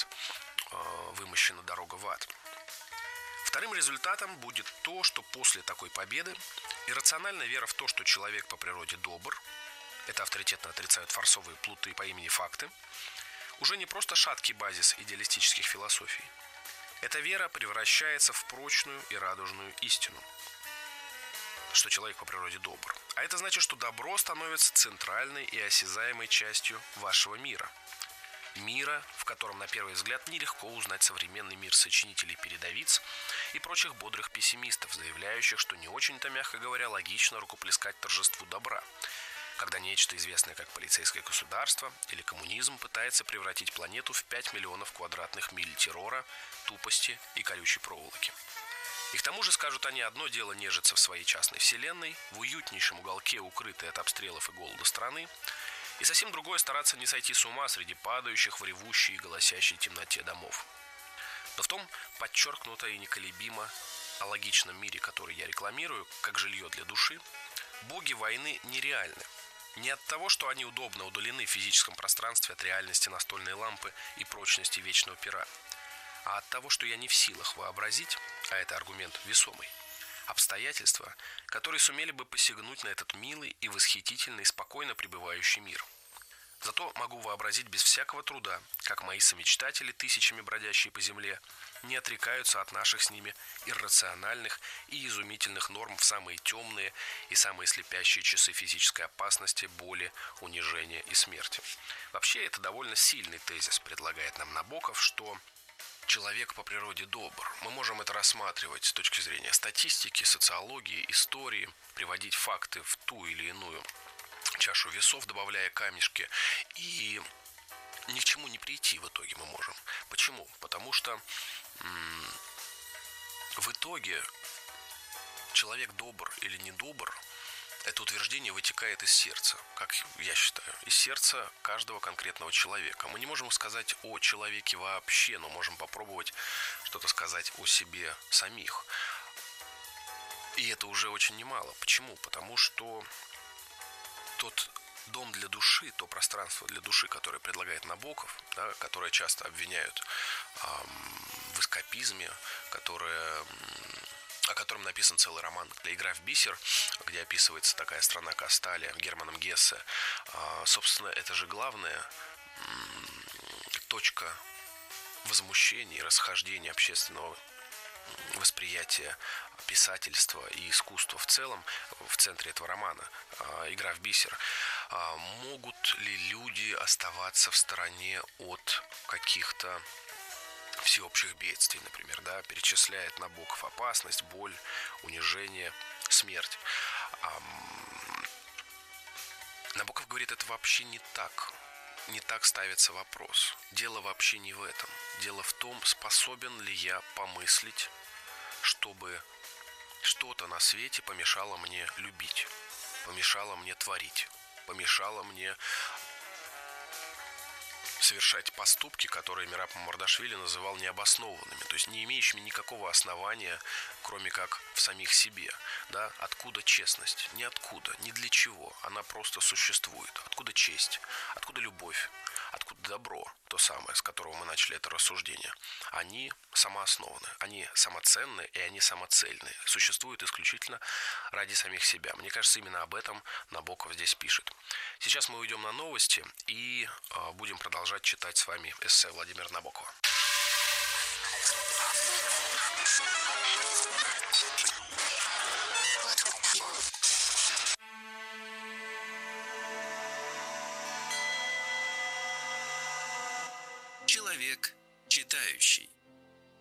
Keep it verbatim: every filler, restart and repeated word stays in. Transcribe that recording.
будет э, вымощена дорога в ад. Вторым результатом будет то, что после такой победы иррациональная вера в то, что человек по природе добр, это авторитетно отрицают фарсовые плуты по имени факты, уже не просто шаткий базис идеалистических философий. Эта вера превращается в прочную и радужную истину, что человек по природе добр. А это значит, что добро становится центральной и осязаемой частью вашего мира. Мира, в котором на первый взгляд нелегко узнать современный мир сочинителей передовиц и прочих бодрых пессимистов, заявляющих, что не очень-то, мягко говоря, логично рукоплескать торжеству добра, когда нечто, известное как полицейское государство или коммунизм, пытается превратить планету в пять миллионов квадратных миль террора, тупости и колючей проволоки. И к тому же, скажут они, одно дело нежиться в своей частной вселенной, в уютнейшем уголке, укрытой от обстрелов и голода страны, и совсем другое стараться не сойти с ума среди падающих в ревущей и голосящей темноте домов. Но в том подчеркнуто и неколебимо о логичном мире, который я рекламирую, как жилье для души, боги войны нереальны. Не от того, что они удобно удалены в физическом пространстве от реальности настольной лампы и прочности вечного пера, а от того, что я не в силах вообразить, а это аргумент весомый, обстоятельства, которые сумели бы посягнуть на этот милый и восхитительный, спокойно пребывающий мир. Зато могу вообразить без всякого труда, как мои somечтатели, тысячами бродящие по земле, не отрекаются от наших с ними иррациональных и изумительных норм в самые темные и самые слепящие часы физической опасности, боли, унижения и смерти. Вообще, это довольно сильный тезис предлагает нам Набоков, что человек по природе добр. Мы можем это рассматривать с точки зрения статистики, социологии, истории, приводить факты в ту или иную чашу весов, добавляя камешки, и ни к чему не прийти в итоге мы можем. Почему? Потому что м- в итоге человек добр или недобр, это утверждение вытекает из сердца, как я считаю, из сердца каждого конкретного человека. Мы не можем сказать о человеке вообще, но можем попробовать что-то сказать о себе самих. И это уже очень немало. Почему? Потому что тот дом для души, то пространство для души, которое предлагает Набоков, да, которое часто обвиняют эм, в эскапизме, которое... о котором написан целый роман «Игра в бисер», где описывается такая страна Касталия Германом Гессе. Собственно, это же главная точка возмущения и расхождения общественного восприятия писательства и искусства в целом в центре этого романа «Игра в бисер». Могут ли люди оставаться в стороне от каких-то всеобщих бедствий, например, да, перечисляет Набоков опасность, боль, унижение, смерть. А Набоков говорит, это вообще не так. Не так ставится вопрос. Дело вообще не в этом. Дело в том, способен ли я помыслить, чтобы что-то на свете помешало мне любить, помешало мне творить, помешало мне совершать поступки, которые Мераб Мамардашвили называл необоснованными, то есть не имеющими никакого основания, кроме как в самих себе. Да? Откуда честность? Ниоткуда, ни для чего. Она просто существует. Откуда честь? Откуда любовь? Откуда добро? То самое, с которого мы начали это рассуждение. Они самооснованы, они самоценны и они самоцельны. Существуют исключительно ради самих себя. Мне кажется, именно об этом Набоков здесь пишет. Сейчас мы уйдем на новости и э, будем продолжать читать с вами эссе Владимира Набокова. Человек читающий.